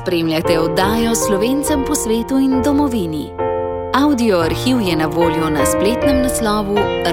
Spremljate oddajo Slovencem po svetu in domovini. Audio arhiv je na voljo na spletnem naslovu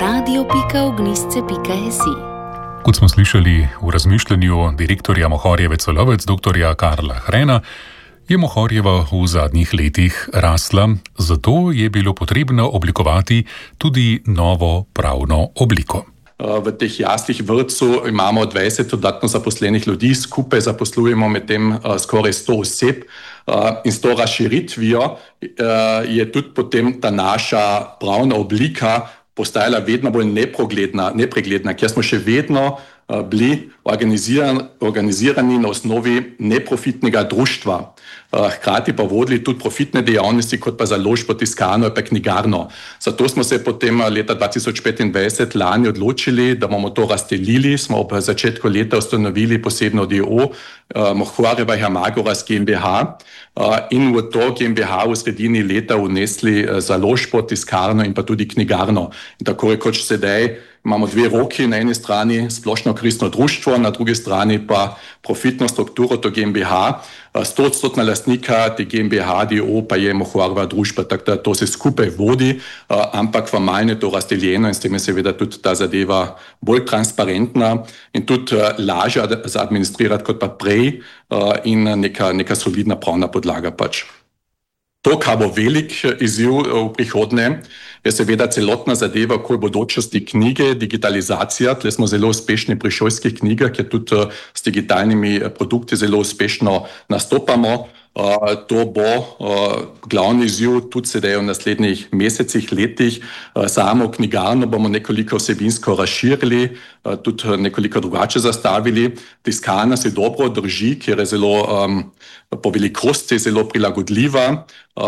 radio.ognisce.si. Kot smo slišali v razmišljanju direktorja Mohorjeve Celovec, dr. Karla Hrena, je Mohorjeva v zadnjih letih rasla, zato je bilo potrebno oblikovati tudi novo pravno obliko. V teh jaslih vrtcu imamo 20 dodatno zaposlenih ljudi, skupaj zaposlujemo med tem skoraj 100 oseb in s to razširitvijo je tudi potem ta naša pravna oblika postajala vedno bolj nepregledna, ker smo še vedno bili organizirani na osnovi neprofitnega društva. Hkrati pa vodili tudi profitne dejavnosti, kot pa založbo, tiskarno in knjigarno. Zato smo se potem leta 2025 lani odločili, da bomo to razdelili. Smo ob začetku leta ustanovili posebno d.o. Mohorjeva Hermagoras GmbH in v to GmbH v sredini leta vnesli založbo, tiskarno in pa tudi knjigarno. In tako rekoč sedaj imamo dve roki, na eni strani splošno koristno društvo, na drugi strani pa profitno strukturo, to GmbH. 100% lastnika te GmbH d.o. pa je Mohorjeva družba, tako da to se skupaj vodi, ampak formalno je to razdeljeno in s tem je seveda tudi ta zadeva bolj transparentna in tudi lažja za administrirati kot pa prej in neka solidna pravna podlaga pač. To, kar bo velik izziv v prihodnje, je seveda celotna zadeva okoli bodočnosti knjige, digitalizacija. Tle smo zelo uspešni pri šolskih knjigah, ker tudi s digitalnimi produkti zelo uspešno nastopamo. To bo glavni izziv tudi sedaj v naslednjih mesecih, letih. Samo knjigarno bomo nekoliko vsebinsko razširili, tudi nekoliko drugače zastavili. Tiskarna se dobro drži, ker je zelo po velikosti zelo prilagodljiva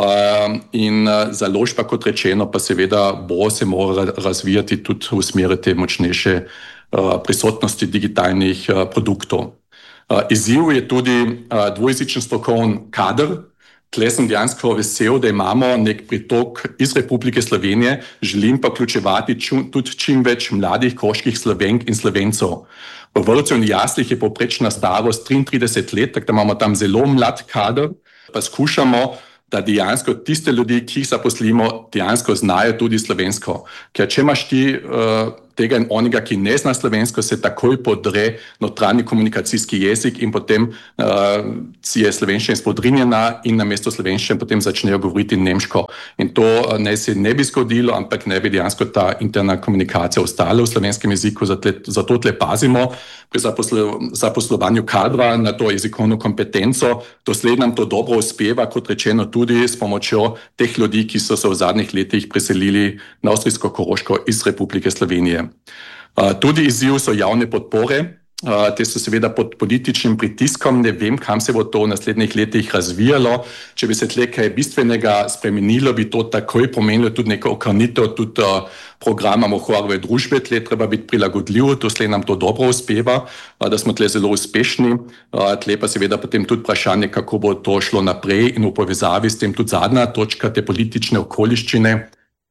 in založba, kot rečeno, pa seveda bo se mora razvijati tudi v smeri te močnejše prisotnosti digitalnih produktov. Izziv je tudi dvojezičen strokovni kader. Tle sem dejansko vesel, da imamo nek pritok iz Republike Slovenije, želim pa vključevati tudi čim več mladih koroških Slovenk in Slovencev. V vrtcu in jaslih je povprečna starost 33 let, tako da imamo tam zelo mlad kader, pa skušamo, da dejansko tiste ljudi, ki jih zaposlimo, dejansko znajo tudi slovensko. Ker če imaš ti tega in onega, ki ne zna slovensko, se takoj podre notranji komunikacijski jezik in potem si je slovenščina izpodrinjena in namesto slovenščine potem začnejo govoriti nemško. In to ne se ne bi zgodilo, ampak ne bi dejansko ta interna komunikacija ostala v slovenskem jeziku, zato tle pazimo pri zaposlovanju kadra na to jezikovno kompetenco. Doslej nam to dobro uspeva, kot rečeno tudi s pomočjo teh ljudi, ki so se v zadnjih letih preselili na Avstrijsko-Koroško iz Republike Slovenije. Tudi izziv so javne podpore. Te so seveda pod političnim pritiskom, ne vem, kam se bo to v naslednjih letih razvijalo. Če bi se tle kaj bistvenega spremenilo, bi to takoj pomenilo tudi neko ohranitev tudi programa Mohorjeve družbe. Tle treba biti prilagodljiv, doslej nam to dobro uspeva, da smo tle zelo uspešni. Tle pa seveda potem tudi vprašanje, kako bo to šlo naprej in v povezavi s tem tudi zadnja točka, te politične okoliščine.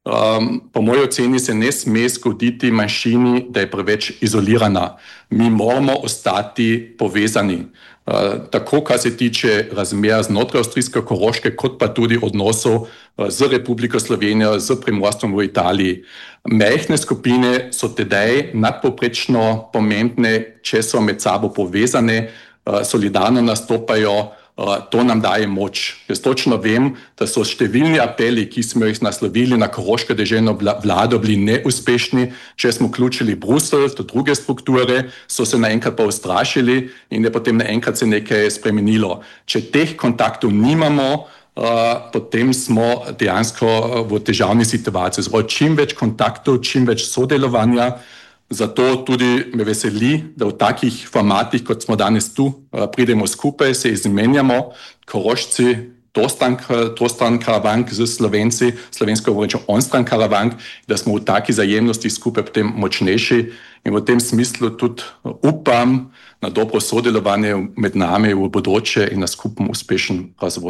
Po moji oceni se ne sme zgoditi manjšini, da je preveč izolirana. Mi moramo ostati povezani. Tako, kar se tiče razmer znotraj Avstrijsko-Koroške, kot pa tudi odnosov z Republiko Slovenijo, z Primorstvom v Italiji. Majhne skupine so tedaj nadpovprečno pomembne, če so med sabo povezane, solidarno nastopajo. To nam daje moč. Jaz točno vem, da so številni apeli, ki smo jih naslovili na koroško deželno vlado, bili neuspešni. Če smo vključili Bruselj, to druge strukture, so se naenkrat pa ustrašili in je potem naenkrat se nekaj spremenilo. Če teh kontaktov nimamo, potem smo dejansko v težavni situaciji. Zdaj, čim več kontaktov, čim več sodelovanja. Zato tudi me veseli, da v takih formatih, kot smo danes tu, pridemo skupaj, se izmenjamo, Korošci, dvostran karavank z Slovenci, slovensko govoreče onstran karavank, da smo v taki zajemnosti skupaj potem močnejši in v tem smislu tudi upam na dobro sodelovanje med nami v bodoče in na skupen uspešen razvoj.